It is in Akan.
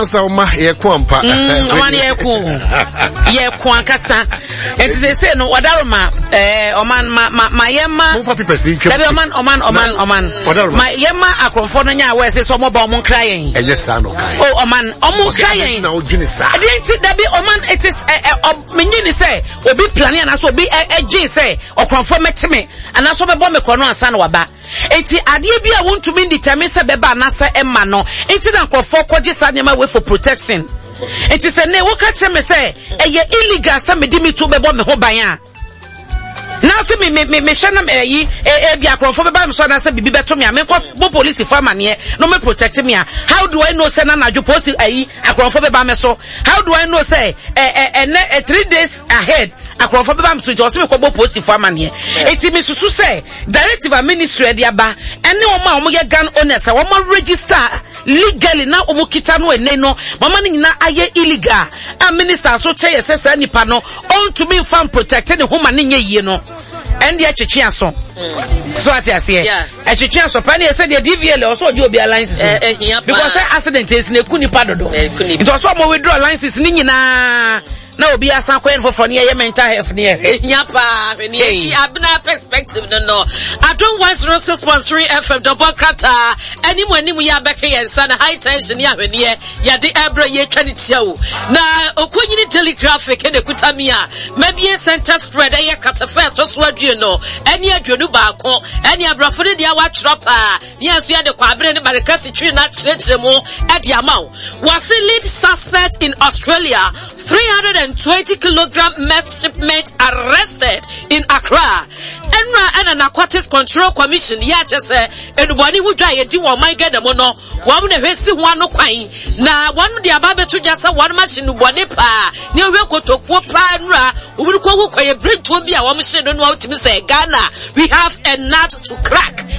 So ma ye kwampa. One ye kwa kasa. It is say no wadaroma oman ma yema. Move people see. Oman. My yema akrofo no nya we say so mo ba mo crying. Yes sir no kai. Oh oman crying. Na ojini sa. I didn't that be oman it is menyini say obi plan na so obi agin say okrofo metime ana so be bo me kono ansa na waba. Enti ade bia won to be determine say beba na say emma no. Enti na krofo kwaje sa nyama we for protection. Enti say ne wo ka che me say eye illegal say me di me to be bo me ho ban a. Now see me shana me be akrofo be ba me so na say bibi beto me a me ko police for man here no me protect me. How do I know say na najo post akrofo be ba me so? How do I know say 3 days ahead akrofo be ba me so just me ko post for man here. Eti me susu say directive ministry dey aba ene o ma o ye gun owners o ma register legally na o mo kita no ene no mama ni na aye illegal a minister so che say say nipa no on to me fan protect ne homa ne ye no. And the Chechia so what I say, a Chechia so penny said the DVL also do be alliances because that accident is Nekuni Padodo. It was some withdraw alliances Nina. No, be a sanquin for near mental health near Yapa, Abna perspective. No, I don't want responsory FM, the Bocata, anyone we are back here and son high tension near Yadi Abra ye can it show. Now, Okunini telegraphic and the Kutamia, maybe a center spread a catafet, just what you know, any Jonuba, any Abrafuni, the watch dropper. Yes, we had the Quabrand Baracasi tree, not more at Yamau. Was the lead suspect in Australia, 320 kilogram meth shipment arrested in Accra. Enra and an Aquatics Control Commission, and one who try to do my get them or no, one one no quine. Now, one of the above to just one machine, one pa, near Wilco to Popanra, who will go a bridge to be our machine, don't want to say Ghana. We have a nut to crack.